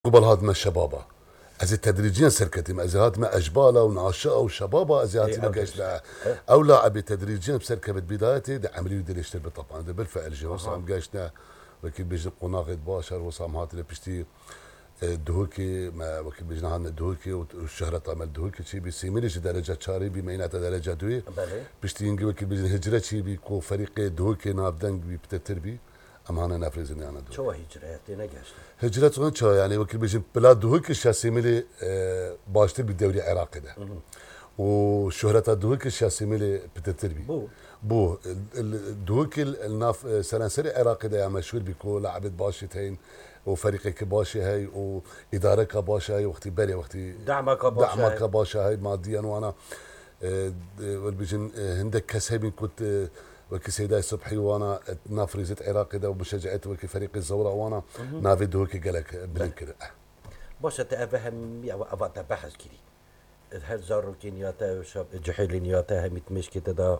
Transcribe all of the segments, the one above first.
قبل هاد ما الشبابه از تدريجيا سركتي از هاد ما اجباله وناشئه وشبابه از هاتي ما قاشنا او لاعب تدريجيا بسركبت بدايتي ده عمليه دليشتر طبعا ده بالفعل جي وصام قاشنا وكيل بيجي قناغ باشر وصام هاتي بشتي دهوكي ما وكيل بيجنا هان دهوكي والشهرة عمل دهوكي شي بيسيميلي درجه شاري بمينات درجه دوي بشتي ينجي وكيل بيجي هجره شي بيكو فريق دهوكي نافدنج بيبتتر بي اما انا نافرزني انا دو شو هجرتي نجاشت هجرت وين شو يعني وكيل بيجي بلاد دهوكي الشاسيميلي باشتر بالدوري العراقي ده وشهرة دهوكي الشاسيميلي بتتر بي بو دهوكي الناف سلانسري عراقي ده مشهور بيكو لعبت باشتين وفريقك باشا هاي وادارك باشا هاي وقتي بالي وقتي دعمك باشا هاي ماديا وانا والبيجن هندك كسبين كنت وكي سيداي صبحي وانا نافريزت عراقي ده ومشجعت وكي فريق الزورة وانا نافد هوكي قالك بلنكر باشا تفهم يا ابغى بحث كذي هل زارو كينياتا شاب جحيلينياتا هم مشكلة ده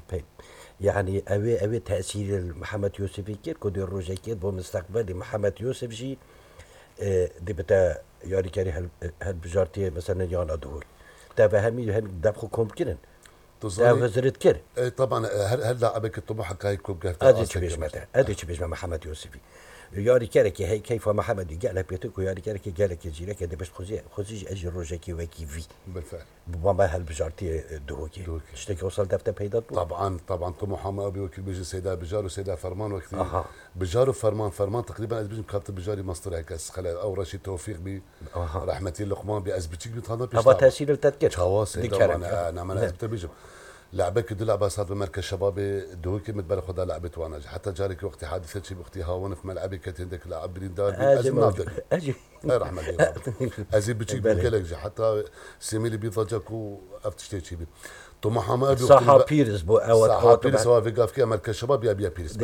يعني أوي تأثير محمد يوسف كير كودي الروجي كير بمستقبل محمد يوسف جي دي بتا ياري كاري هالبجارتي مثلا يانا دول تفهمي هم دبخو كوم كنن تفزرت كير طبعا هل لاعبك الطموح هاي كوب قهتا هذه تشبيش متى هذه تشبيش محمد يوسفي ياري كارك هي كيف محمد قال بيتك وياري كارك قال لك يجي لك باش خزي اجي روجكي وكي في بالفعل بابا هالبجارتي دوكي اشتكي وصل دفتر بيدا طبعا طموح ما ابي وكيل بيجي سيدا بجار وسيدا فرمان وقتي بجار وفرمان تقريبا از بيجي كابتن بجاري مصدر هيك خلا او رشيد توفيق بي رحمتي اللقمان بي از بيجي بتهضر بيش ابا تاثير التذكير خواص طبعا نعمل از بيجي لعبك دو لعبه صارت بمركز شبابي دوكي متبلغ خدها لعبت وانا حتى جارك وقتي حادثه شي بختي هاون في ملعبي كنت عندك لاعب بريندار اجي رحمه الله ازي بتشي بكلك حتى سيميلي بيضجك وافتشتي شي طموح ما ابي صحا بيرز بو صحا بيرز هو في قاف مركز شباب يا بيرز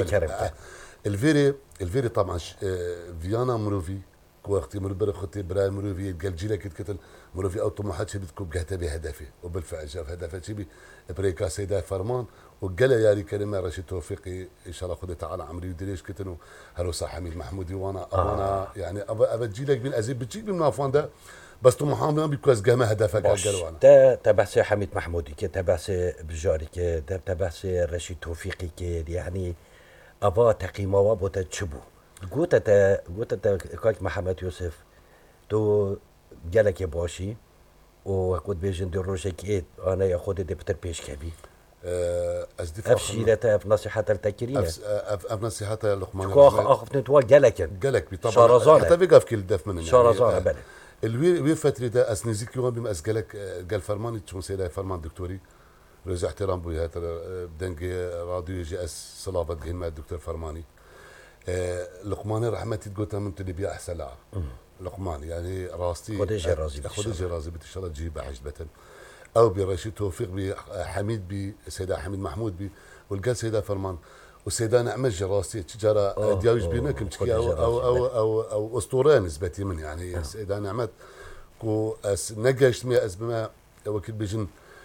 الفيري طبعا فيانا مروفي وقتي مربر اختي براي مروفي قال جيلك كتل مروفي او طموحات شي بتكون قهته بهدفي وبالفعل شاف هدفه شي بريكا سيدا فرمان وقال يا كلمه رشيد توفيقي ان شاء الله خذ تعالى عمري ودريش كتنو هروسا حميد محمودي وانا يعني ابى جيلك بين ازيد بتجيب من نافان ده بس طموحهم ما بيكوز قام هدفك قالوا انا تبع سي حميد محمودي كي تبع سي بجاري كي تبع سي رشيد توفيقي كي يعني ابا تقيمه وابو تشبو قلت كاك محمد يوسف تو جالك يا باشي وكنت بيجن دي روجيك ايد انا ياخذ دي بتر بيش كبي افشي لا في نصيحه التكريم اف نصيحه لقمان اخف نتوا جالك طبعا شارزانه حتى بيقف كل دف من شارزانه بله الوير فتره ده اسنزيك يوم بما اسقلك قال فرمان تشون سيدا فرمان دكتوري رجع احترام بويا بدنجي راديو جي اس صلافه جهن مع الدكتور فرماني لقمان رحمتي تقول تم انت اللي بيا احسن لاعب لقمان يعني راستي خديجه رازي ان شاء الله تجيب عجبة او برشيد توفيق بحميد بي سيدا حميد محمود بي والقال سيدا فرمان وسيدا نعمج راستي تجاره دياوج بينا كمتكي او اسطوره نسبتي من يعني سيدا نعمت كو نقشت مي ازبما وكيل بيجن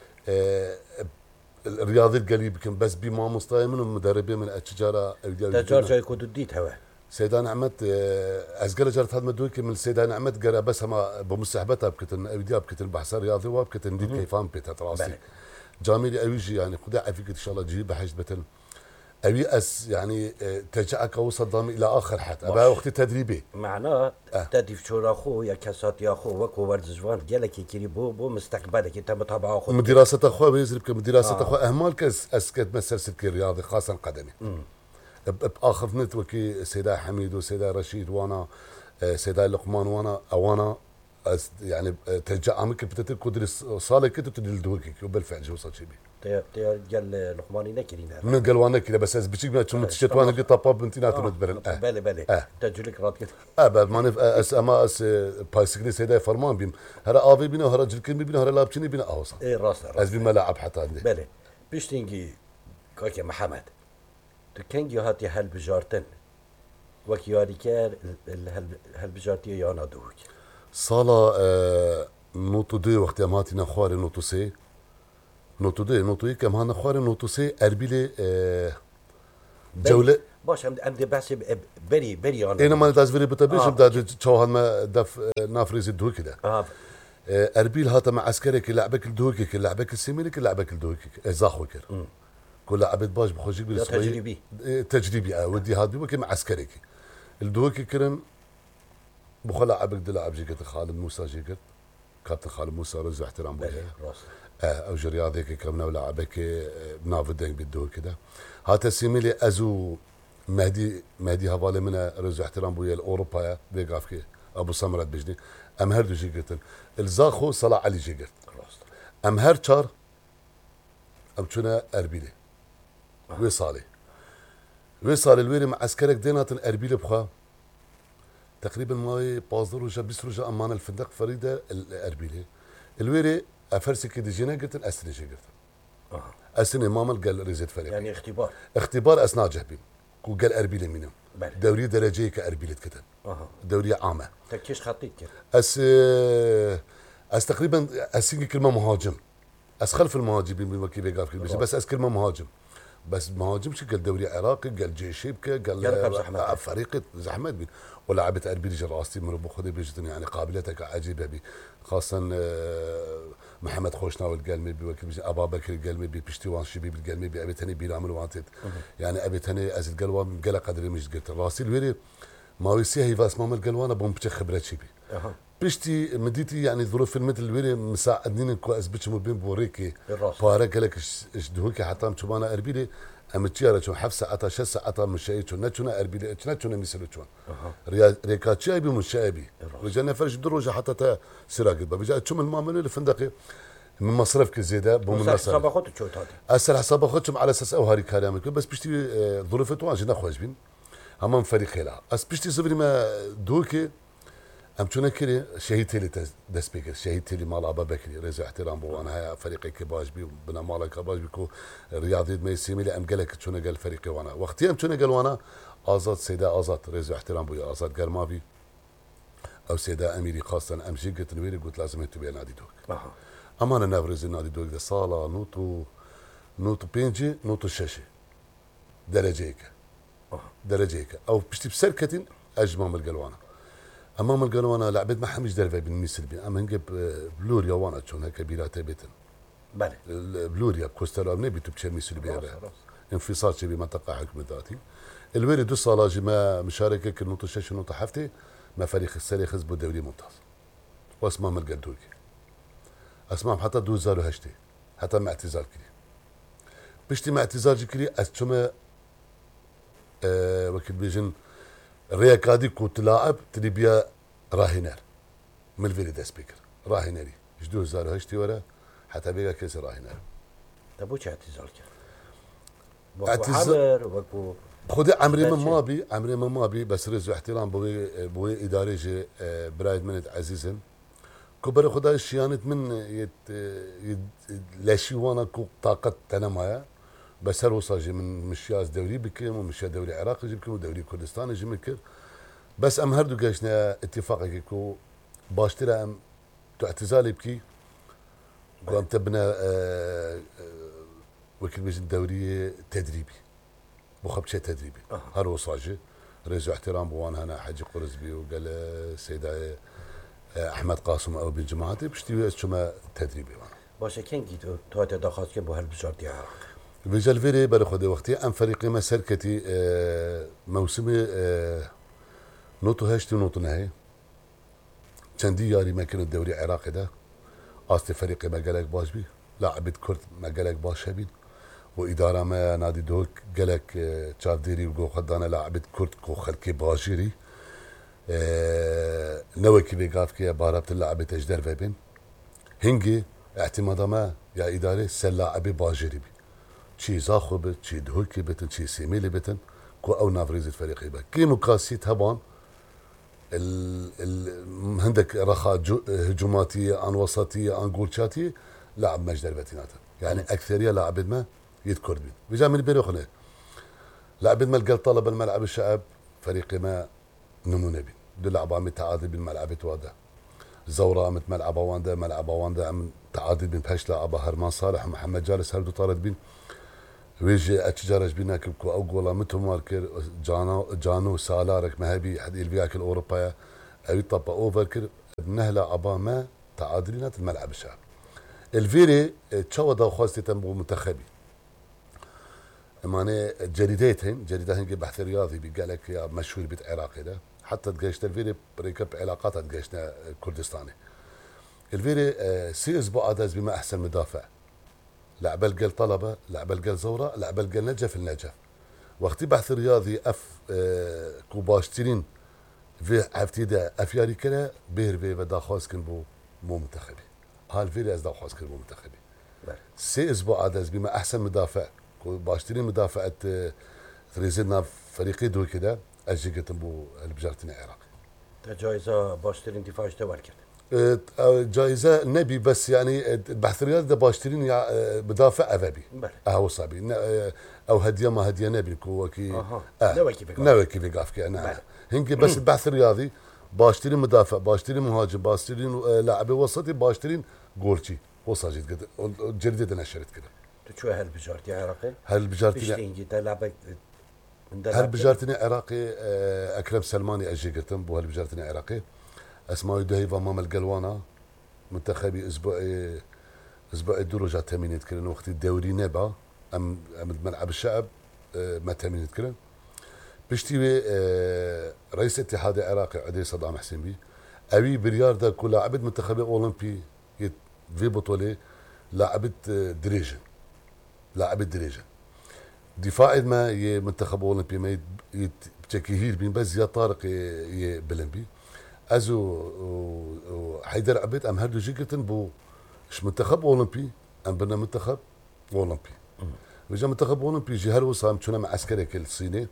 الرياضي القليل كان بس بما مستوى من المدربين من التجاره تجار جاي كود ديت هوا سيدان احمد ازقر جرت هذا مدوك من سيدان احمد قرا بس ما بمسحبتها بكتن ايديا بكتن بحث رياضي وبكتن دي كيفان بيت راسي جاميلي اويجي يعني خدع فيك ان شاء الله تجيب حاجه بتن ابي اس يعني ترجعك اوصل ضامي الى اخر حتى ابى وقت تدريبي معناه تدريب شورا اخو يا كاسات يا اخو وكو ورزجوان قالك يكري بو مستقبلك انت متابع اخو دراسه اخو بيزرب كمدراسه اخو اهمال كاس اسكت مسلسل رياضي خاصه قدمي باخر نت وكي سيدا حميد وسيدا رشيد وانا سيدا لقمان وانا يعني ترجع عمك بتتر كدر صالك كنت تدل دوكي وبالفعل جو صار شي بي قال لقماني نكري من قال وانا كده بس بيجيك ما تشوف تشت وانا قلت طاب بنتينا تنبرن بالي تجلك رات كده ما نف اما بايسكلي سيدا فرمان بيم هرا افي بينا هرا جلكن بينا هرا لابتشني بينا اوصل اي راس از بما لاعب حتى عندي بالي بيشتينجي كاكي محمد تكنجي هاتي هالبجارتن وكياري كار هالبجارتي يانا دوك صالا نوتو دو وقت اماتي نخواري نوتو سي نوتو دو كم هانا خواري نوتو سي اربيلي جولة باش ام دي بحسب بري انا انا ما تازفري بتبيش بدا تشوهن ما دف نافريز الدوك ده اربيل هاتا مع عسكرك لعبك الدوكك لعبك السيميلك لعبك الدوكك زاخوكر كل لعبت باش بخوجيك بالسوي تجريبي ودي هادي وكي مع عسكرك الدوكي كرن بخلا عبك دلعب جيكت خالد موسى جيكت كابتن خالد موسى رزق احترام بوجه او جريا ذيك كرمنا ولا عبك بنافدين بالدور كده هاتا سيميلي ازو مهدي هفالي من رزق احترام بويا الاوروبا بيقافكي ابو سمرت بجني ام هردو جيكت الزاخو صلاح علي جيكت ام هرشار ام شنا اربيلي وصالي الويري مع عسكرك دينات اربيلي بخا تقريبا ماي بازر وجا بيس رجع امان الفندق فريده الاربيلي الويري افرسي كي ديجينا قلت الاسني جي قلت اسني ماما قال ريزيت فريق يعني اختبار اثناء جهبين قال اربيلي منهم دوري درجه كاربيلي كتن دوري عامه تكيش خطيت كده اس تقريبا اسيني كلمه مهاجم خلف المهاجمين بمكي بيقاف بس كلمه مهاجم بس مهاجمش قال دوري عراقي قال جيش يبكى قال فريق زحمه بين ولعبت اربيلي جراستي من ابو خدي بيجتني يعني قابلتك عجيبه بي خاصه محمد خوشناوي القلمي بوكيل ابا بكر القلمي بيشتوان شبي بالقلمي ابي ثاني بيلامل وانتد يعني ابي ثاني از القلوه قال قدر مش قلت راسي الويري ما ويسي هي فاس مام القلوانه بوم خبره شبي بيشتي مديتي يعني ظروف المثل الويري مساعدني كويس بتش بين بوريكي بارك لك ايش دهوكي حتى مشبانا اربيلي امتيارا شو حفصه عطا شسه عطا مشاي شو نتشونا اربيلي نتشونا مثل شو ريكاتشي بي مشابي وجانا فرش دروجه حتى تا سراق بيجا تشوم المامل الفندقي من مصرف كزياده بمناسبه حساب اخذت شو هذه اسال حساب اخذتهم على اساس او هاري كلامك بس بيشتي ظروفته واجنا خوش بين همام فريق لا اس بيشتي صبري ما دوكي ام شو نكري شهيتي لي دس بيكر شهيتي لي مال ابا بكري رزق احترام بو انا هاي فريقي كباش بي بنا مالك كباش بيكو رياضي ما يسمي لي ام قالك شو قال فريقي وانا وقتي ام شو قال وانا ازاد سيدا ازاد رزق احترام بو ازاد قال ما في او سيدا اميري خاصه امشي قلت نويري قلت لازم تبي نادي دوك اما انا نافرز النادي دوك ده صاله نوتو بينجي نوتو الشاشه درجيك او بشتي بسركتين اجمام القلوانه امام القلوانه لعبت ما حمش درفه بالمثل بين اما نجيب بلوريا وانا شلونها كبيرات بيتن بله بلوريا بكوستر امني بتبشر مثل بيها انفصال شبي منطقه حكم ذاتي الويري دو صالاجي ما مشاركه كنوطه شاشه نوطه حفتي ما فريق السري خزبوا دوري ممتاز واسمام القدوكي اسمام حتى دو زارو هشتي حتى مع اعتزال كري بشتي مع اعتزال كري اسشما وكيل بيجن رياكادي كنت لاعب تريبيا راهينر من الفيري سبيكر راهينري جدو زارو هشتي ورا حتى بيجا كيس راهينر طب وش اعتزال كان؟ اعتزال وكو خذي عمري من ما بي بس رزق احترام بوي اداري جي برايد منت عزيزن كبر خدا الشيانت من لاشي وانا كو طاقه تنمايا بس هل وصاجي من مشياز دوري بكم ومشيا دوري عراقي بكم ودوري كردستان يجي مكر بس ام هردو قاشنا اتفاقي كو باشترا ام اعتزالي بكي قام تبنى وكيل بيجن دوري تدريبي مخبشة تدريبي هل وصاجي رزق احترام بوان هنا حجي قرزبي وقال سيدا احمد قاسم او بن جماعتي بشتي شما تدريبي وانا باشه كان جيت تو تدخلت كان بو هالبشارتي فيجال فيري بري خدي وقتي ام فريقي ما سركتي موسمي نوتو هاشتي ونوتو نهي كان ياري ما كان الدوري العراقي ده اصلي فريقي ما قالك باش بي لاعبت كرت ما قالك باش هبين واداره ما نادي دوك قالك تشاف ديري وقو خدانا لاعبت كرت كو خلكي باشيري نوكي بيقافكي باربت اللعبة اجدر فيبين هنجي اعتماد ما يا اداري سلاعبي باجري بي شي زاخو بت شي دهوكي بتن شي سيميلي بتن كو او نافريز الفريق يبا كي مقاسي هبان عندك رخاء هجوماتيه عن وسطيه عن جولشاتيه لاعب مجدر بتيناتا يعني اكثريه لاعب ما يذكر بي بيجا من بيروخنا لاعب ما لقى طلب الملعب الشعب فريق ما نمونه بي دو لعبة عم تعادل بالملعب توادع زورا عم ملعب واندا عم تعادل بين بهش لعبة هرمان صالح ومحمد جالس هردو طارد بين ويجي اتشجرج بينك بكو او قولا متو ماركر جانو سالارك مهبي حد الفياك الاوروبا او طبا اوفركر بنهلا عباما تعادلينات الملعب الشعب الفيري تشوا داو خاصتي تنبو منتخبي ماني جريدتين بحث رياضي بيقال لك يا مشهور بيت عراقي ده حتى تقيشنا الفيري بريكب علاقات تقيشنا كردستاني الفيري سي اسبوع عدز بما احسن مدافع لعب القل طلبه لعب القل زوره لعب القل نجف النجف وقت بحث رياضي كوباشترين في عفتيدا افياري كلا بير في بدا خاص كن بو مو منتخبي هالفيري ازدا خاص كن بو منتخبي سي اسبوع عدز بما احسن مدافع كوباشترين مدافع تريزنا فريقي دو كده اجي قتم بو البجارتين العراقي جايزه باشترين دفاع اشتوال كده جائزة نبي بس يعني بحث الرياضي ده باشترين مدافع أذبي أهو صعبي أو هدية ما هدية نبي كوكي نوى كيف يقافك أنا هنكي بس البحث الرياضي باشترين مدافع باشترين مهاجم باشترين لاعب وسطي باشترين جولشي وصاجد كده جريدة نشرت كده شو هالبجارتي عراقي؟ هالبجارتي هالبجارتي عراقي أكرم سلماني أجي قلتم بو هالبجارتي عراقي اسماء دهيفا ماما القلوانا منتخبي اسبوعي دروجة تامين كرن وقت الدوري نبا ام ملعب الشعب ما تامين كرن بشتي رئيس اتحاد العراقي عدي صدام حسين بي ابي برياردا كل لاعب منتخبي اولمبي في بطوله لاعبت دريجن دفاعي ما منتخب اولمبي ما يتشكيهير بين بس يا طارق بلنبي ازو حيدر عبيد ام هردو جيكتن بو اش منتخب اولمبي ام بنا منتخب اولمبي وجا منتخب اولمبي جي هل وصام شنو مع عسكري كل الصيني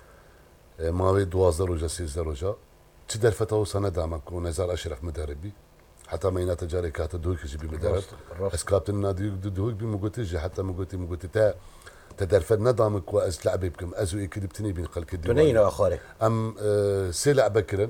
ما بي 12 درجه 6 درجه تدر فتاو سنه دامك ونزار اشرف مدربي حتى ما ينات جاري كات دوك جي بمدرب اسكابت النادي دوك بمقوتي حتى مقوتي تا تدرفت ندامك واز لعبي بكم ازو يكدبتني بين قلك الدنيا تنين اخري ام سي لعبه كرن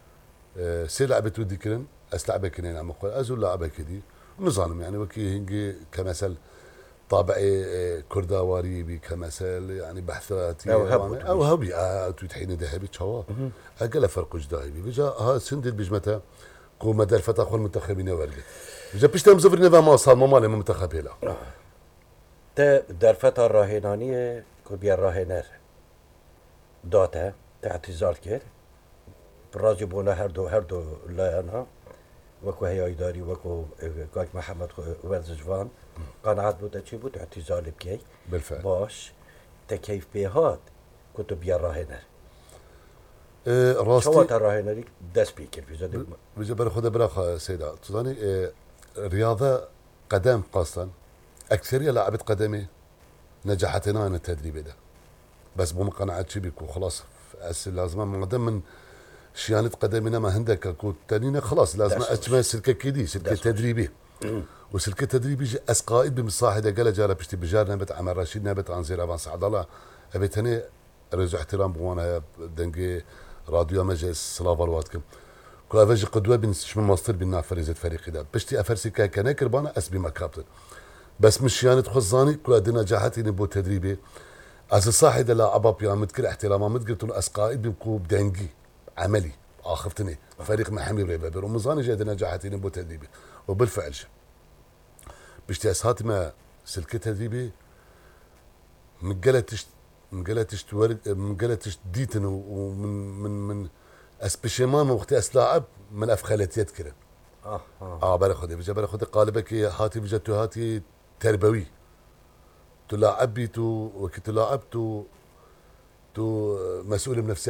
سي لعبة ودي كرن أسلعبة كنين عم أقول أزول لعبة كدي نظام يعني وكي هنجي كمثل طابعي كرداواري بي كمثل يعني بحثاتي أو هبي تحين ذهبي تشوا أقل فرق جداي بيجا ها سندل بيجمتها كو مدار فتح خل منتخبين ورقة بيجا بيشتم زفر نفا ما صار ممالي منتخب هلا تا درفتا الراهنانية كو بيا الراهنر داتا تعتزال كير برازي بونا هردو لا أنا وكو هي إداري وكو كاك محمد ورزجوان قناعات بوتا تشي بوتا اعتزال بكي بالفعل باش تكيف بيهات كنتو بيا راهنر راستي شوات الراهنري داس بيكر في زاد بيجي برخذ براخة سيدة تظني رياضة قدم قاصا أكثرية لاعبة قدمي نجحتنا أنا التدريب ده بس بو قناعات شي بيكو خلاص لازم ما دام من شيانة قدمنا ما هندك كو تانينا خلاص لازم أجمل سلكة كيدي سلكة تدريبي وسلكة تدريبي أسقائد بمصاحدة قال جارة بشتي بجار نبت عمر رشيد نبت عنزير أبان سعد الله أبيت هني رجع احترام بوانا دنجي راديو مجلس سلافا الواتكم كل أفجي قدوة بين شمن ماستر بين فريزة فريقي ده بشتي أفرسي كنا كربانا أسبي ما كابتن بس مش شيانة خزاني كل أدينا جاحتي نبو تدريبي أز الصاحدة لا أبا بيا متكر احترام متقلت أسقائد بيكو بدنجي عملي اخفتني فريق محمي بريبابر ومزاني جاد نجاحتي نبو تدريبي وبالفعل بشتي اسهاتما سلكة تدريبي مقلتش ديتن ومن اسبشيمان وقت اسلاعب من افخالتيات كده برخدي بجا برخدي قالبك هاتي بجاتو هاتي تربوي تلاعب بي تو وكي تلاعب تو مسؤول بنفسي